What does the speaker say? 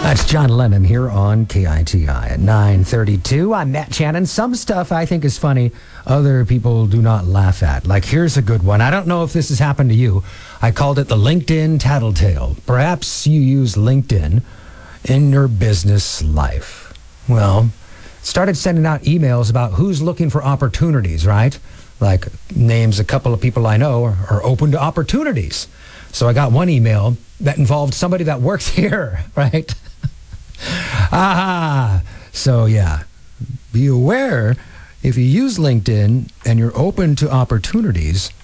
That's John Lennon here on KITI at 9:32. I'm Matt Shannon. Some stuff I think is funny, other people do not laugh at. Like, here's a good one. I don't know if this has happened to you. I called it the LinkedIn Tattletale. Perhaps you use LinkedIn in your business life. Well, started sending out emails about who's looking for opportunities, right? Like, names a couple of people I know are open to opportunities. So I got one email that involved somebody that works here, right? So yeah, be aware if you use LinkedIn and you're open to opportunities,